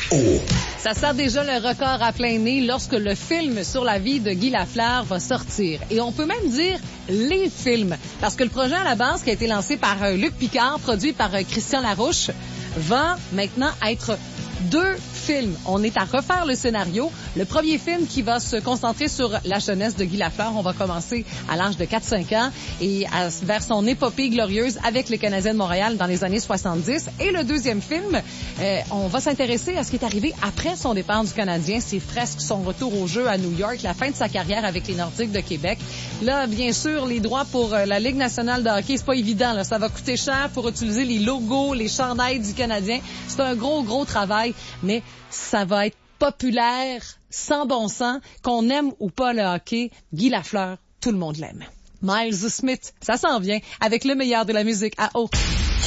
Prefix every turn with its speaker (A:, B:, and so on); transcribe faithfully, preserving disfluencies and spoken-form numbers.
A: haut.
B: Ça sert déjà le record à plein nez lorsque le film sur la vie de Guy Lafleur va sortir. Et on peut même dire les films. Parce que le projet à la base qui a été lancé par euh, Luc Picard, produit par euh, Christian Larouche, va maintenant être deux films. On est à refaire le scénario. Le premier film qui va se concentrer sur la jeunesse de Guy Lafleur. On va commencer à l'âge de quatre cinq ans et à, vers son épopée glorieuse avec les Canadiens de Montréal dans les années soixante-dix. Et le deuxième film, euh, on va s'intéresser à ce qui est arrivé après son départ du Canadien, ses fresques, son retour au jeu à New York, la fin de sa carrière avec les Nordiques de Québec. Là, bien sûr, les droits pour euh, la Ligue nationale de hockey, c'est pas évident. Là. Ça va coûter cher pour utiliser les logos, les chandails du Canadien. C'est un gros, gros travail, mais ça va être populaire, sans bon sens, qu'on aime ou pas le hockey. Guy Lafleur, tout le monde l'aime. Miles Smith, ça s'en vient avec le meilleur de la musique à haut.